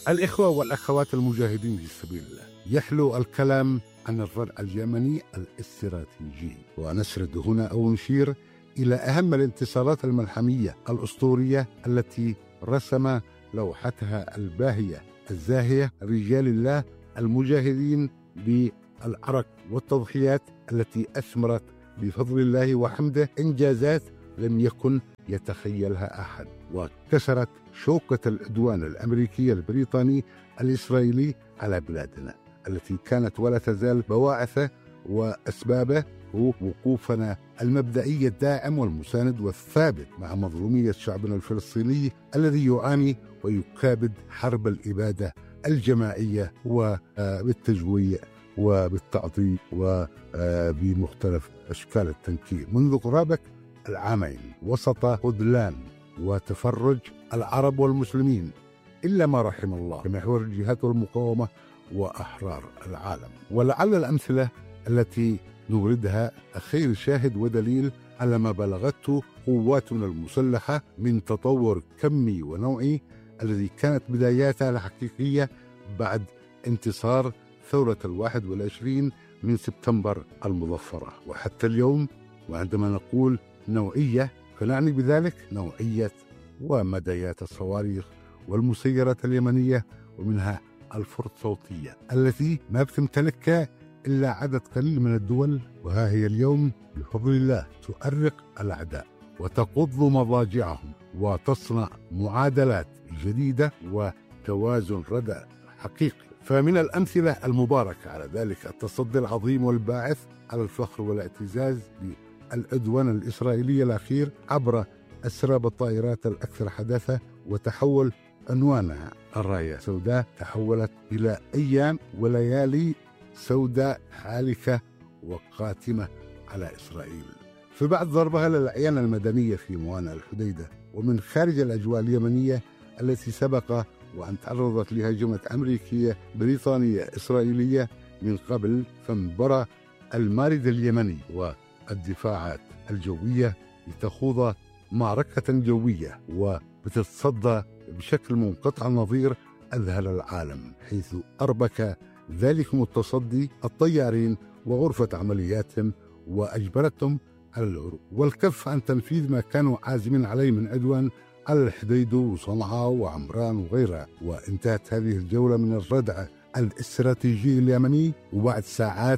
الإخوة والأخوات المجاهدين في سبيل الله، يحلو الكلام عن الردع اليمني الاستراتيجي، ونسرد هنا أو نشير إلى أهم الانتصارات الملحمية الأسطورية التي رسم لوحتها الباهية الزاهية رجال الله المجاهدين بالعرق والتضحيات التي أثمرت بفضل الله وحمده إنجازات لم يكن يتخيلها أحد، وكسرت شوكة العدوان الأمريكي البريطاني الإسرائيلي على بلادنا التي كانت ولا تزال بواعثه وأسبابه هو وقوفنا المبدئي الداعم والمساند والثابت مع مظلومية شعبنا الفلسطيني الذي يعاني ويكابد حرب الإبادة الجماعية وبالتجويع وبالتعطيل وبمختلف أشكال التنكيل منذ قرابة العامين وسط خذلان وتفرج العرب والمسلمين إلا ما رحم الله كمحور الجهاد والمقاومة وأحرار العالم. ولعل الأمثلة التي نوردها خير شاهد ودليل على ما بلغته قواتنا المسلحة من تطور كمي ونوعي الذي كانت بداياتها الحقيقية بعد انتصار ثورة 21 من سبتمبر المظفرة، وحتى اليوم. وعندما نقول نوعية فنعني بذلك نوعية ومديات الصواريخ والمسيرات اليمنية، ومنها الفرد صوتية التي ما بتمتلكها إلا عدد قليل من الدول، وها هي اليوم بفضل الله تؤرق الأعداء وتقض مضاجعهم وتصنع معادلات جديدة وتوازن ردع حقيقي. فمن الأمثلة المباركة على ذلك التصدي العظيم والباعث على الفخر والاعتزاز بالعدوان الإسرائيلي الأخير عبر أسراب الطائرات الأكثر حداثة، وتحول عنوانها الراية سوداء تحولت إلى أيام وليالي سوداء حالكة وقاتمة على إسرائيل. فبعد ضربها للأعيان المدنية في موانئ الحديدة ومن خارج الأجواء اليمنية التي سبق وأن تعرضت لهجمة أمريكية بريطانية إسرائيلية من قبل، فانبرى المارد اليمني والدفاعات الجوية لتخوض معركة جوية وبتتصدى بشكل منقطع النظير أذهل العالم، حيث أربك ذلكم التصدي الطيارين وغرفة عملياتهم وأجبرتهم على الهروب والكف عن تنفيذ ما كانوا عازمين عليه من عدوان على الحديدة وصنعاء وعمران وغيرها. وانتهت هذه الجولة من الردع الاستراتيجي اليمني وبعد ساعات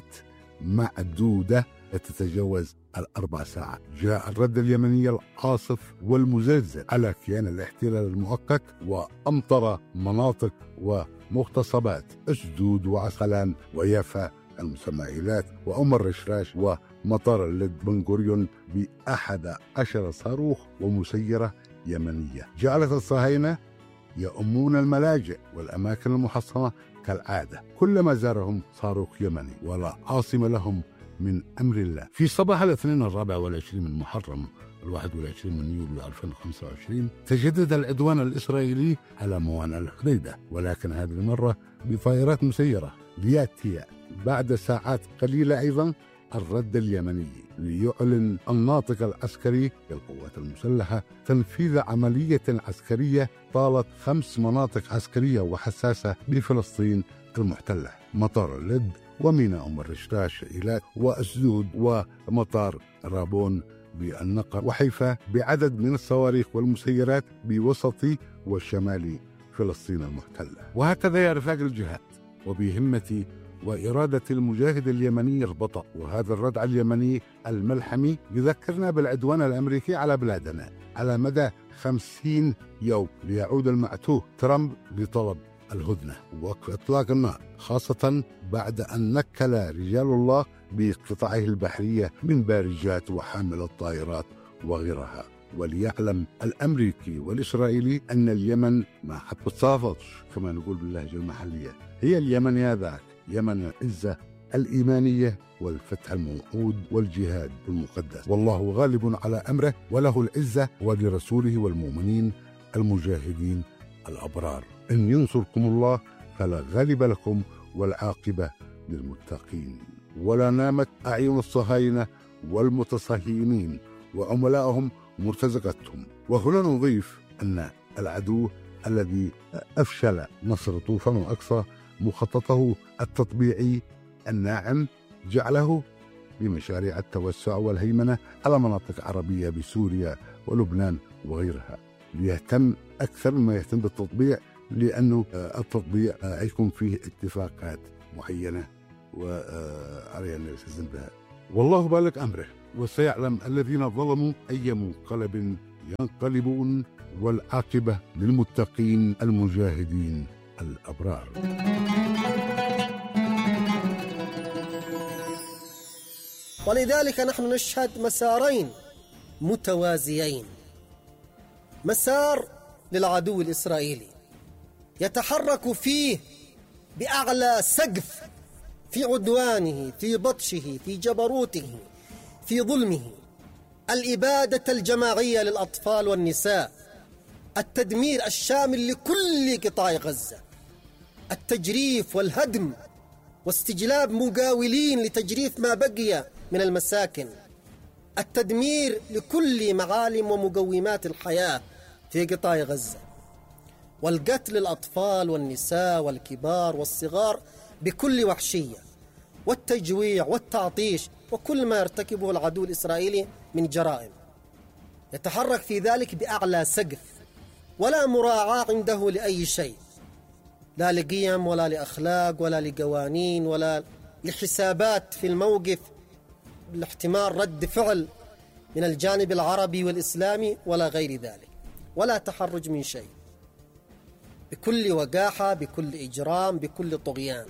معدودة تتجاوز 4 ساعات جاء الرد اليمني القاصف والمزلزل على كيان الاحتلال المؤقت، وأمطر مناطق ومغتصبات أسدود وعسقلان ويافا المسمى وأم الرشراش ومطار اللد بن غوريون ب11 صاروخ ومسيرة يمنية جعلت الصهاينة يؤمون الملاجئ والأماكن المحصنة كالعادة كلما زارهم صاروخ يمني، ولا عاصم لهم من أمر الله. في صباح الاثنين 24 من محرم 21 من يوليو 2025 تجدد العدوان الإسرائيلي على موانئ الحديدة، ولكن هذه المرة بطائرات مسيرة، ليأتي بعد ساعات قليلة أيضا الرد اليمني ليعلن الناطق العسكري للقوات المسلحة تنفيذ عملية عسكرية طالت 5 مناطق عسكرية وحساسة بفلسطين المحتلة: مطار اللد وميناء أم الرشراش إيلات وأسدود ومطار رابون بالنقر وحيفا، بعدد من الصواريخ والمسيرات بوسط وشمال فلسطين المحتلة. وهكذا يا رفاق الجهاد وبهمة وإرادة المجاهد اليمني البطل، وهذا الردع اليمني الملحمي يذكرنا بالعدوان الأمريكي على بلادنا على مدى 50 يوم ليعود المعتوه ترامب لطلب الهدنة ووقف إطلاق النار، خاصة بعد أن نكل رجال الله بقطعه البحرية من بارجات وحامل الطائرات وغيرها. وليعلم الأمريكي والإسرائيلي أن اليمن ما حتصافطش كما نقول باللهجة المحلية، هي اليمن يا ذاك، يمن العزة الإيمانية والفتح الموعود والجهاد المقدس، والله غالب على أمره وله العزة ولرسوله والمؤمنين المجاهدين الأبرار. إن ينصركم الله فلا غالب لكم والعاقبة للمتقين. ولا نامت أعين الصهاينة والمتصهينين وعملائهم مرتزقتهم. وهنا نضيف أن العدو الذي أفشل نصر طوفان الأقصى مخططه التطبيعي الناعم، جعله بمشاريع التوسع والهيمنة على مناطق عربية بسوريا ولبنان وغيرها، ليهتم أكثر مما يهتم بالتطبيع، لأنه التطبيع يكون فيه اتفاقات معينة وعليها أن يلتزم بها. والله بالغ أمره وسيعلم الذين ظلموا أي منقلب ينقلبون، والعاقبة للمتقين المجاهدين الأبرار. ولذلك نحن نشهد مسارين متوازيين: مسار للعدو الإسرائيلي يتحرك فيه بأعلى سقف في عدوانه، في بطشه، في جبروته، في ظلمه، الإبادة الجماعية للأطفال والنساء، التدمير الشامل لكل قطاع غزة، التجريف والهدم واستجلاب مقاولين لتجريف ما بقي من المساكن، التدمير لكل معالم ومقومات الحياة في قطاع غزة، والقتل الأطفال والنساء والكبار والصغار بكل وحشية، والتجويع والتعطيش وكل ما يرتكبه العدو الإسرائيلي من جرائم. يتحرك في ذلك بأعلى سقف، ولا مراعاة عنده لأي شيء، لا لقيم ولا لأخلاق ولا لقوانين ولا لحسابات في الموقف، لاحتمال رد فعل من الجانب العربي والإسلامي ولا غير ذلك، ولا تحرج من شيء، بكل وقاحة، بكل إجرام، بكل طغيان.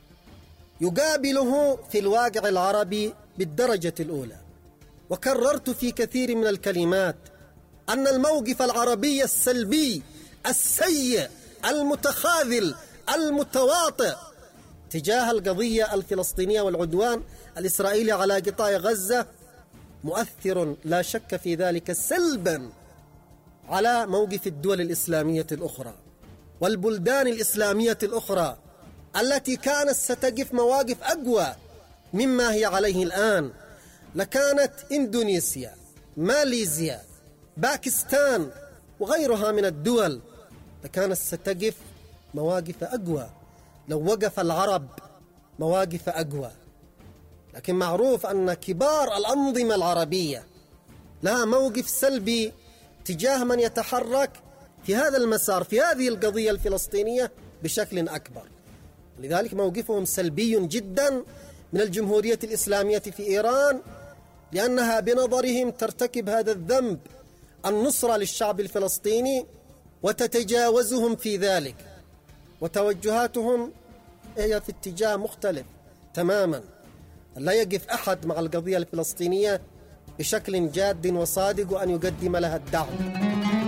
يقابله في الواقع العربي بالدرجة الأولى. وكررت في كثير من الكلمات أن الموقف العربي السلبي السيء المتخاذل المتواطئ تجاه القضية الفلسطينية والعدوان الإسرائيلي على قطاع غزة مؤثر لا شك في ذلك سلبا على موقف الدول الإسلامية الأخرى والبلدان الإسلامية الأخرى التي كانت ستقف مواقف أقوى مما هي عليه الآن. لكانت إندونيسيا، ماليزيا، باكستان وغيرها من الدول لكانت ستقف مواقف أقوى لو وقف العرب مواقف أقوى. لكن معروف أن كبار الأنظمة العربية لها موقف سلبي تجاه من يتحرك في هذا المسار، في هذه القضية الفلسطينية بشكل أكبر. لذلك موقفهم سلبي جدا من الجمهورية الإسلامية في إيران، لأنها بنظرهم ترتكب هذا الذنب، النصرة للشعب الفلسطيني، وتتجاوزهم في ذلك، وتوجهاتهم هي في اتجاه مختلف تماما. لا يقف أحد مع القضية الفلسطينية بشكل جاد وصادق وأن يقدم لها الدعم.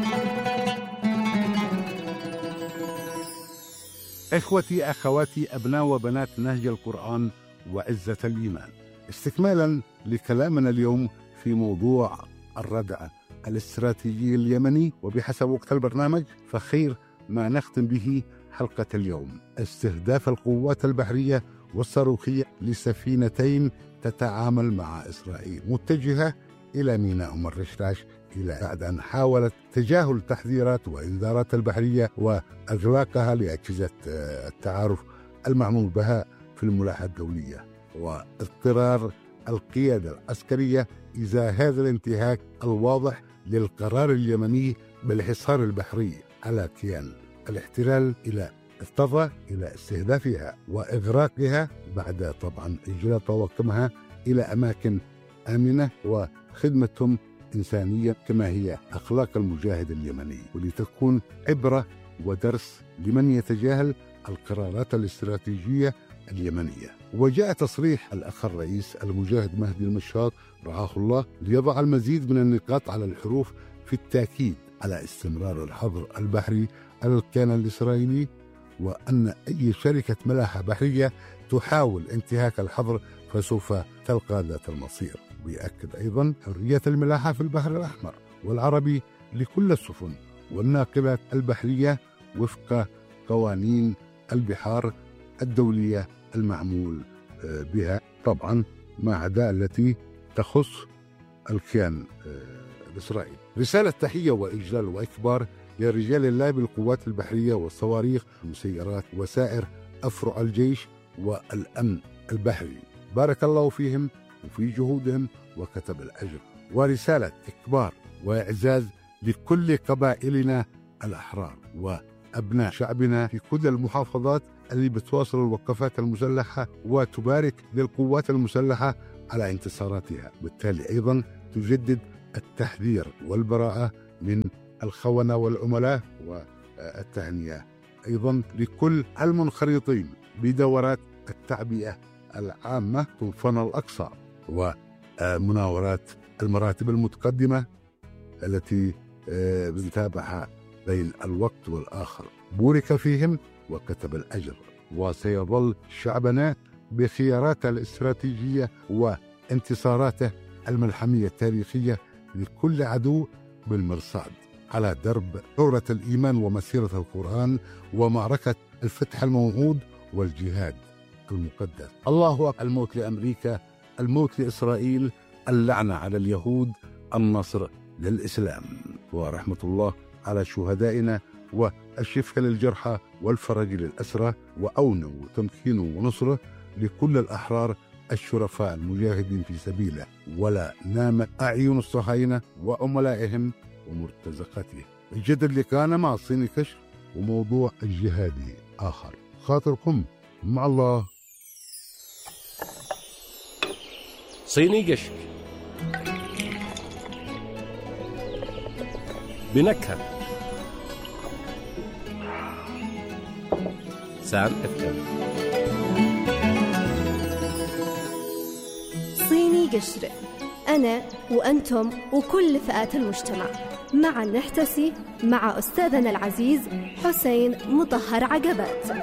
إخوتي أخواتي أبناء وبنات نهج القرآن وعزة الإيمان، استكمالا لكلامنا اليوم في موضوع الردع الاستراتيجي اليمني، وبحسب وقت البرنامج فخير ما نختم به حلقة اليوم: استهداف القوات البحرية والصاروخية لسفينتين تتعامل مع إسرائيل متجهة إلى ميناء أم الرشراش، إلى بعد أن حاولت تجاهل تحذيرات وإنذارات البحرية وإغلاقها لأجهزة التعارف المعمول بها في الملاحة الدولية، واضطرار القيادة العسكرية إزاء هذا الانتهاك الواضح للقرار اليمني بالحصار البحري على كيان الاحتلال، إلى اضطر إلى استهدافها وإغراقها، بعد طبعا إجلاء طواقمها إلى أماكن آمنة وخدمتهم إنسانية كما هي أخلاق المجاهد اليمني، ولتكون عبرة ودرس لمن يتجاهل القرارات الاستراتيجية اليمنية. وجاء تصريح الأخ الرئيس المجاهد مهدي المشاط رعاه الله ليضع المزيد من النقاط على الحروف في التأكيد على استمرار الحظر البحري على الكيان الإسرائيلي، وأن أي شركة ملاحة بحرية تحاول انتهاك الحظر فسوف تلقى ذات المصير. ويأكد أيضا حرية الملاحة في البحر الأحمر والعربي لكل السفن والناقلات البحرية وفق قوانين البحار الدولية المعمول بها، طبعا ما عدا التي تخص الكيان الإسرائيلي. رسالة تحية وإجلال وإكبار لرجال الله بالقوات البحرية والصواريخ والمسيرات وسائر أفرع الجيش والأمن البحري. بارك الله فيهم وفي جهودهم وكتب الأجر. ورسالة إكبار وإعزاز لكل قبائلنا الأحرار وأبناء شعبنا في كل المحافظات اللي بتواصل الوقفات المسلحة وتبارك للقوات المسلحة على انتصاراتها. بالتالي أيضا تجدد التحذير والبراءة من الخونة والعملاء والتهنئة أيضا لكل المنخرطين بدورات التعبئة العامة طوفان الأقصى ومناورات المراتب المتقدمة التي بنتابعها بين الوقت والآخر. بورك فيهم وكتب الأجر. وسيظل شعبنا بخياراته الاستراتيجية وانتصاراته الملحمية التاريخية لكل عدو بالمرصاد على درب ثورة الإيمان ومسيرة القرآن ومعركة الفتح الموعود والجهاد المقدس. الله أكبر. الموت لأمريكا، الموت لإسرائيل، اللعنة على اليهود، النصر للإسلام. ورحمة الله على شهدائنا والشفاء للجرحى والفرج للأسرى وأونه وتمكينه ونصره لكل الأحرار الشرفاء المجاهدين في سبيله. ولا نامت أعين الصهاينة وعملائهم ومرتزقته. الجدل اللي كان مع الصيني كشف وموضوع الجهادي آخر. خاطركم مع الله. صيني قشر بنكهة سام اف. صيني قشر، أنا وأنتم وكل فئات المجتمع معا نحتسي مع أستاذنا العزيز حسين مطهر عقبات.